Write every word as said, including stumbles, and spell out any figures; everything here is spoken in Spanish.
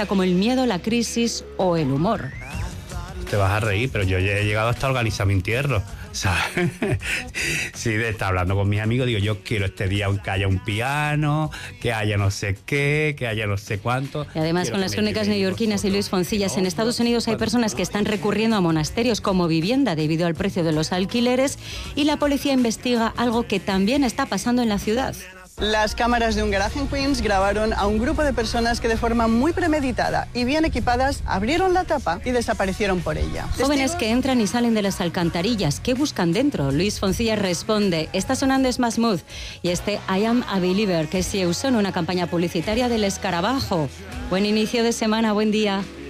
manifiesta como el miedo, la crisis o el humor. Te vas a reír, pero yo ya he llegado hasta organizar mi entierro, ¿sabes? Sí, de estar hablando con mis amigos, digo, yo quiero este día que haya un piano, que haya no sé qué, que haya no sé cuánto. Y además, quiero con las me crónicas neoyorquinas y Luis Foncillas, en Estados Unidos hay personas que están recurriendo a monasterios como vivienda debido al precio de los alquileres, y la policía investiga algo que también está pasando en la ciudad. Las cámaras de un garaje en Queens grabaron a un grupo de personas que de forma muy premeditada y bien equipadas abrieron la tapa y desaparecieron por ella. Jóvenes Testigos... que entran y salen de las alcantarillas. ¿Qué buscan dentro? Luis Foncillas responde, está sonando Smash Mouth y este I Am a Believer que se usó en una campaña publicitaria del escarabajo. Buen inicio de semana, buen día.